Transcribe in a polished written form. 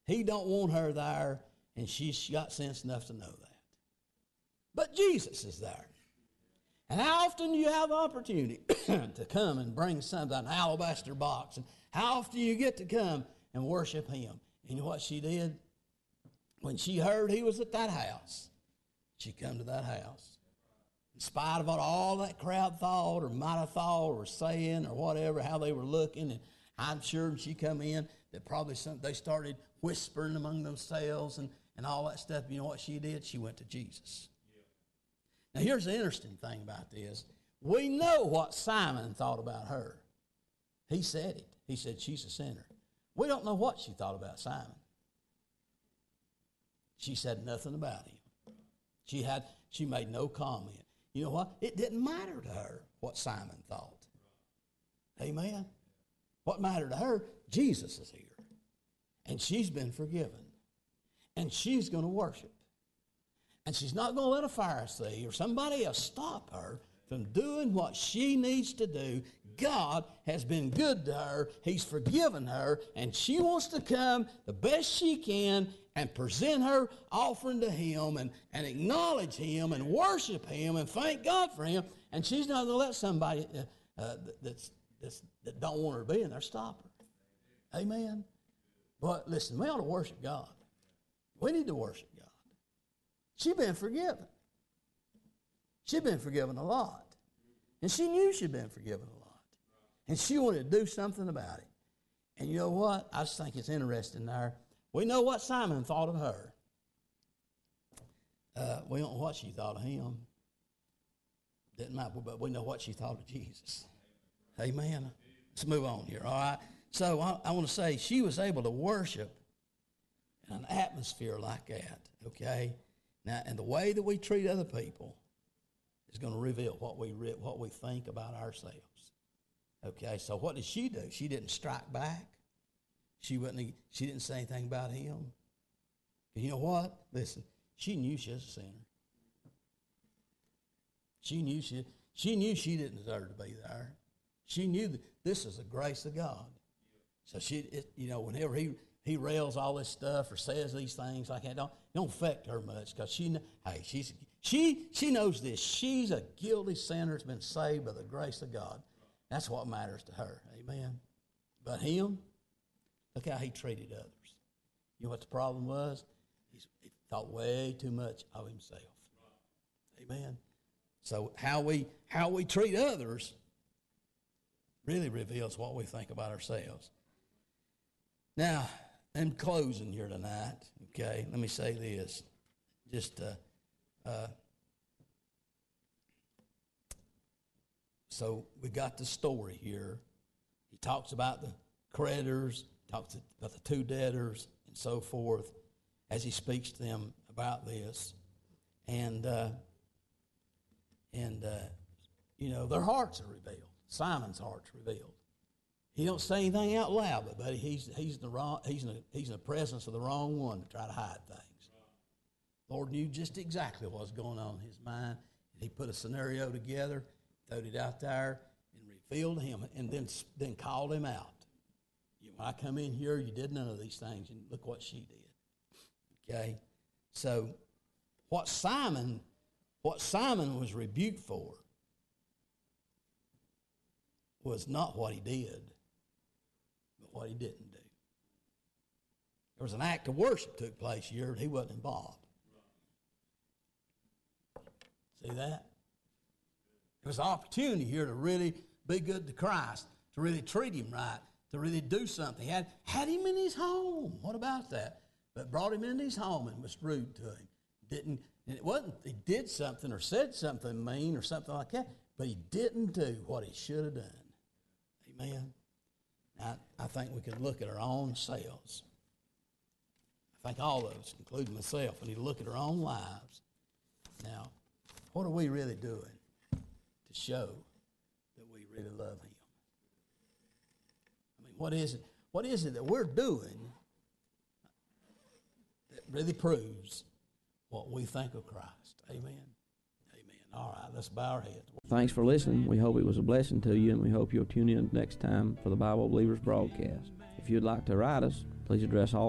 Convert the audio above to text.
He don't want her there, and she's got sense enough to know that. But Jesus is there. And how often do you have the opportunity to come and bring something, an alabaster box? And how often do you get to come and worship Him? And you know what she did? When she heard He was at that house, she come to that house. In spite of what all that crowd thought or might have thought or saying or whatever, how they were looking, and I'm sure when she come in that probably they started whispering among themselves and all that stuff. You know what she did? She went to Jesus. Now, here's the interesting thing about this. We know what Simon thought about her. He said it. He said, she's a sinner. We don't know what she thought about Simon. She said nothing about him. She made no comment. You know what? It didn't matter to her what Simon thought. Amen? What mattered to her? Jesus is here. And she's been forgiven. And she's going to worship. And she's not going to let a Pharisee or somebody else stop her from doing what she needs to do. God has been good to her. He's forgiven her. And she wants to come the best she can and present her offering to Him and acknowledge Him and worship Him and thank God for Him. And she's not going to let somebody that don't want her to be in there stop her. Amen? But listen, we ought to worship God. We need to worship God. She'd been forgiven. She'd been forgiven a lot. And she knew she'd been forgiven a lot. And she wanted to do something about it. And you know what? I just think it's interesting there. We know what Simon thought of her. We don't know what she thought of him. Didn't matter, but we know what she thought of Jesus. Amen. Let's move on here, all right? So I want to say she was able to worship in an atmosphere like that, okay? Now, and the way that we treat other people is going to reveal what we think about ourselves. Okay, so what did she do? She didn't strike back. She didn't say anything about him. And you know what? Listen, she knew she was a sinner. She knew she didn't deserve to be there. She knew that this is the grace of God. So whenever he rails all this stuff or says these things like that, don't affect her much because she knows this. She's a guilty sinner that's been saved by the grace of God. That's what matters to her. Amen. But him, look how he treated others. You know what the problem was? He thought way too much of himself. Amen. So how we treat others really reveals what we think about ourselves. Now, in closing here tonight, okay, let me say this. So we got the story here. He talks about the creditors, talks about the two debtors, and so forth, as he speaks to them about this. And their hearts are revealed. Simon's heart's revealed. He don't say anything out loud, but he's in the presence of the wrong one to try to hide things. Lord knew just exactly what was going on in his mind. He put a scenario together, throwed it out there, and revealed to him, and then called him out. When I come in here, you did none of these things, and look what she did. Okay? So what Simon was rebuked for was not what he did, but what he didn't do. There was an act of worship took place here, and he wasn't involved. See that? There was an opportunity here to really be good to Christ, to really treat him right, to really do something. He had him in his home. What about that? But brought him into his home and was rude to him. It wasn't he did something or said something mean or something like that, but he didn't do what he should have done. Amen. I think we can look at our own selves. I think all of us, including myself, we need to look at our own lives. Now, what are we really doing to show that we really love him? I mean, what is it that we're doing that really proves what we think of Christ? Amen. Amen. All right, let's bow our heads. Thanks for listening. We hope it was a blessing to you, and we hope you'll tune in next time for the Bible Believers broadcast. If you'd like to write us, please address all